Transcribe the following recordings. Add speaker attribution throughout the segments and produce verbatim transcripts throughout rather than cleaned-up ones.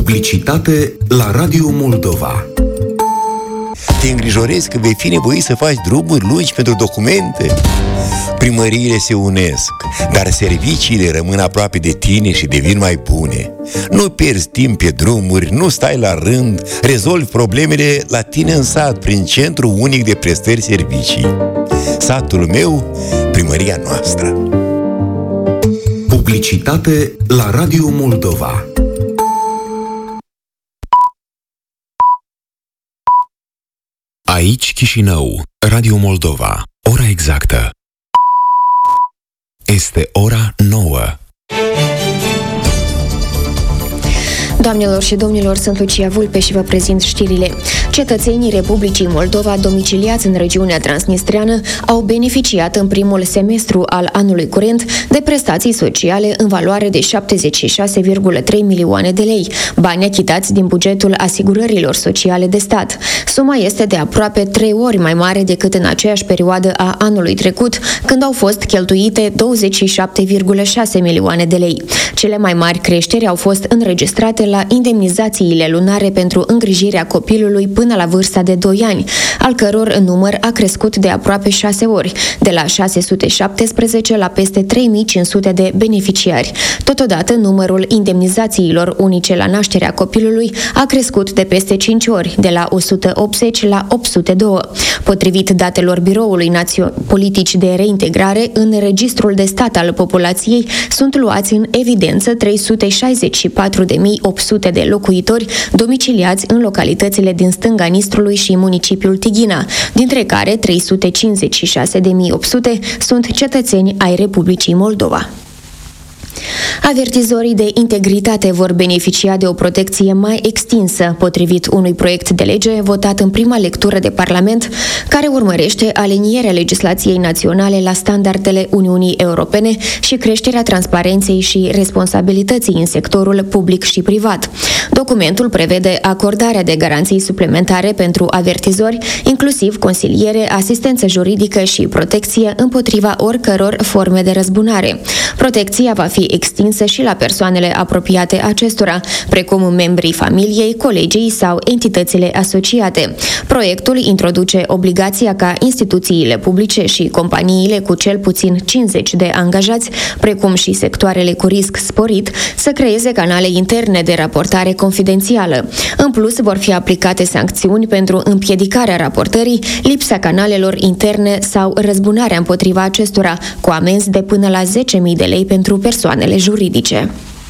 Speaker 1: Publicitate la Radio Moldova.
Speaker 2: Te îngrijorezi că vei fi nevoit să faci drumuri lungi pentru documente? Primăriile se unesc, dar serviciile rămân aproape de tine și devin mai bune. Nu pierzi timp pe drumuri, nu stai la rând, rezolvi problemele la tine în sat, prin Centru Unic de Prestări Servicii. Satul meu, primăria noastră.
Speaker 1: Publicitate la Radio Moldova. Aici Chișinău, Radio Moldova. Ora exactă este ora nouă.
Speaker 3: Doamnelor și domnilor, sunt Lucia Vulpe și vă prezint știrile. Cetățenii Republicii Moldova domiciliați în regiunea transnistreană au beneficiat în primul semestru al anului curent de prestații sociale în valoare de șaptezeci și șase virgulă trei milioane de lei, bani achitați din bugetul asigurărilor sociale de stat. Suma este de aproape trei ori mai mare decât în aceeași perioadă a anului trecut, când au fost cheltuite douăzeci și șapte virgulă șase milioane de lei. Cele mai mari creșteri au fost înregistrate la indemnizațiile lunare pentru îngrijirea copilului până la vârsta de doi ani, al căror număr a crescut de aproape șase ori, de la șase sute șaptesprezece la peste trei mii cinci sute de beneficiari. Totodată, numărul indemnizațiilor unice la nașterea copilului a crescut de peste cinci ori, de la o sută optzeci la opt sute doi. Potrivit datelor Biroului Național Politici de Reintegrare, în Registrul de Stat al Populației sunt luați în evidență trei sute șaizeci și patru de mii opt sute de locuitori domiciliați în localitățile din stânga Nistrului și municipiul Tighina, dintre care trei sute cincizeci și șase de mii opt sute sunt cetățeni ai Republicii Moldova. Avertizorii de integritate vor beneficia de o protecție mai extinsă, potrivit unui proiect de lege votat în prima lectură de Parlament, care urmărește alinierea legislației naționale la standardele Uniunii Europene și creșterea transparenței și responsabilității în sectorul public și privat. Documentul prevede acordarea de garanții suplimentare pentru avertizori, inclusiv consiliere, asistență juridică și protecție împotriva oricăror forme de răzbunare. Protecția va fi extinsă și la persoanele apropiate acestora, precum membrii familiei, colegii sau entitățile asociate. Proiectul introduce obligația ca instituțiile publice și companiile cu cel puțin cincizeci de angajați, precum și sectoarele cu risc sporit, să creeze canale interne de raportare confidențială. În plus, vor fi aplicate sancțiuni pentru împiedicarea raportării, lipsa canalelor interne sau răzbunarea împotriva acestora, cu amenzi de până la zece mii de lei pentru persoanele juridice.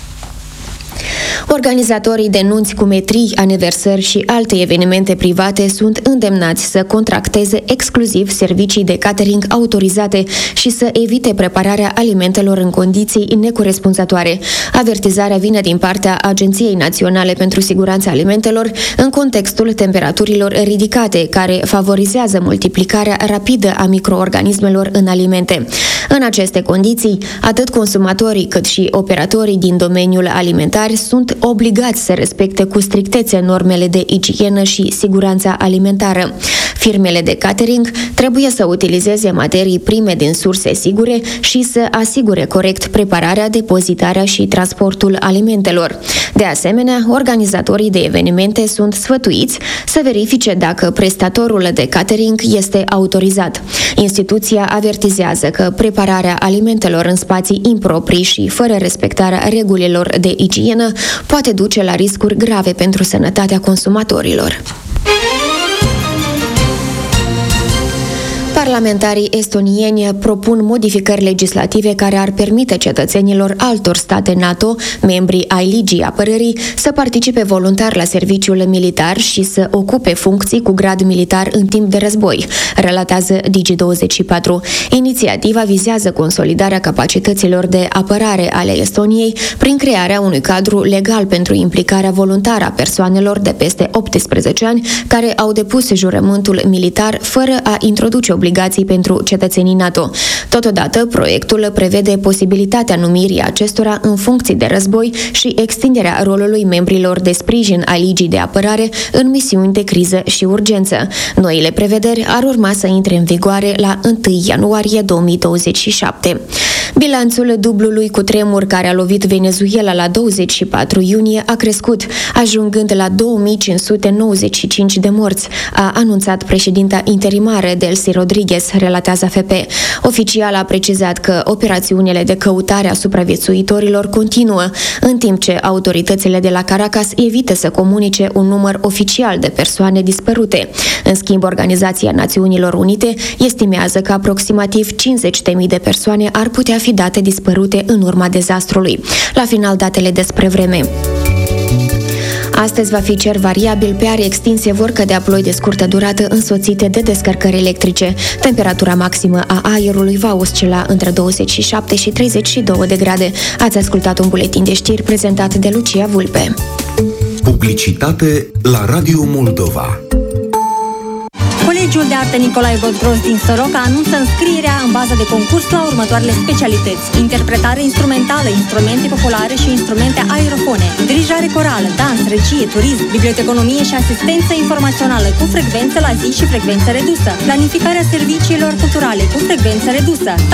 Speaker 3: Organizatorii de nunți cu metrii, aniversări și alte evenimente private sunt îndemnați să contracteze exclusiv servicii de catering autorizate și să evite prepararea alimentelor în condiții necorespunzătoare. Avertizarea vine din partea Agenției Naționale pentru Siguranța Alimentelor în contextul temperaturilor ridicate, care favorizează multiplicarea rapidă a microorganismelor în alimente. În aceste condiții, atât consumatorii cât și operatorii din domeniul alimentar sunt obligați să respecte cu strictețe normele de igienă și siguranța alimentară. Firmele de catering trebuie să utilizeze materii prime din surse sigure și să asigure corect prepararea, depozitarea și transportul alimentelor. De asemenea, organizatorii de evenimente sunt sfătuiți să verifice dacă prestatorul de catering este autorizat. Instituția avertizează că prepararea alimentelor în spații improprii și fără respectarea regulilor de igienă poate duce la riscuri grave pentru sănătatea consumatorilor. Parlamentarii estonieni propun modificări legislative care ar permite cetățenilor altor state NATO, membri ai Ligii Apărării, să participe voluntar la serviciul militar și să ocupe funcții cu grad militar în timp de război, relatează Digi douăzeci și patru. Inițiativa vizează consolidarea capacităților de apărare ale Estoniei prin crearea unui cadru legal pentru implicarea voluntară a persoanelor de peste optsprezece ani care au depus jurământul militar fără a introduce obligații obligații pentru cetățenii NATO. Totodată, proiectul prevede posibilitatea numirii acestora în funcții de război și extinderea rolului membrilor de sprijin a Ligii de Apărare în misiuni de criză și urgență. Noile prevederi ar urma să intre în vigoare la întâi ianuarie două mii douăzeci și șapte. Bilanțul dublului cutremur care a lovit Venezuela la douăzeci și patru iunie a crescut, ajungând la două mii cinci sute nouăzeci și cinci de morți, a anunțat președinta interimară Delcy Rodriguez, relatează A F P. Oficial a precizat că operațiunile de căutare a supraviețuitorilor continuă, în timp ce autoritățile de la Caracas evită să comunice un număr oficial de persoane dispărute. În schimb, Organizația Națiunilor Unite estimează că aproximativ cincizeci de mii de persoane ar putea fi date dispărute în urma dezastrului. La final, datele despre vreme. Astăzi va fi cer variabil, pe arii extinse vor cădea ploi de scurtă durată însoțite de descărcări electrice. Temperatura maximă a aerului va oscila între douăzeci și șapte și treizeci și două de grade. Ați ascultat un buletin de știri prezentat de Lucia Vulpe.
Speaker 1: Publicitate la Radio Moldova.
Speaker 4: Colegiul de Arte Nicolae Vodgros din Soroca anunță înscrierea în bază de concurs la următoarele specialități: interpretare instrumentală, instrumente populare și instrumente aerofone, dirijare corală, dans, regie, turism, biblioteconomie și asistență informațională cu frecvență la zi și frecvență redusă, planificarea serviciilor culturale cu frecvență redusă,